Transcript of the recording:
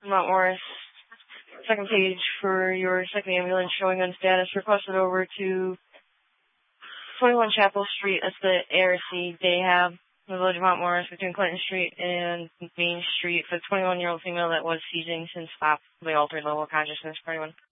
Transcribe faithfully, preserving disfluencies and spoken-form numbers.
Mount Morris. Second page for your second ambulance showing on status. Requested over to twenty-one Chapel Street. That's the A R C they have in the village of Mount Morris between Clinton Street and Main Street for the twenty-one-year-old female that was seizing since stopped by altered level of consciousness for anyone.